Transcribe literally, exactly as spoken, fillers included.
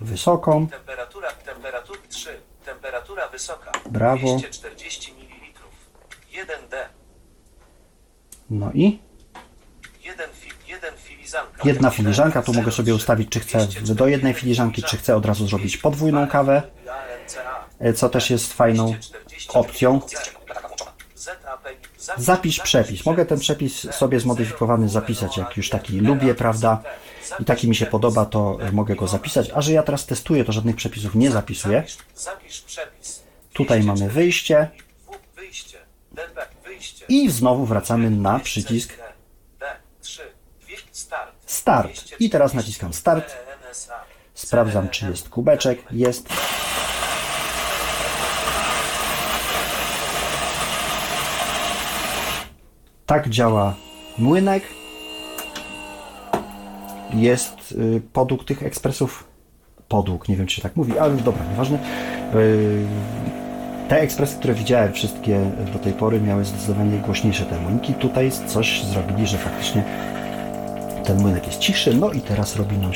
wysoką. Temperatura, temperatura trzy. Temperatura wysoka. Brawo. dwieście czterdzieści mililitrów. jeden D. No i jeden fi, jeden filiżanka. jedna filiżanka. Tu mogę sobie ustawić, czy chcę do jednej filiżanki, czy chcę od razu zrobić podwójną kawę, co też jest fajną opcją. Zapisz przepis. Mogę ten przepis sobie zmodyfikowany zapisać, jak już taki lubię, prawda? I taki mi się podoba, to mogę go zapisać. A że ja teraz testuję, to żadnych przepisów nie zapisuję. Tutaj mamy wyjście. I znowu wracamy na przycisk Start. I teraz naciskam Start. Sprawdzam, czy jest kubeczek. Jest. Tak działa młynek. Jest y, podług tych ekspresów. Podług, nie wiem, czy się tak mówi, ale dobra, nieważne. Y, te ekspresy, które widziałem, wszystkie do tej pory, miały zdecydowanie głośniejsze te młynki. Tutaj coś zrobili, że faktycznie ten młynek jest cichszy. No i teraz robi nam się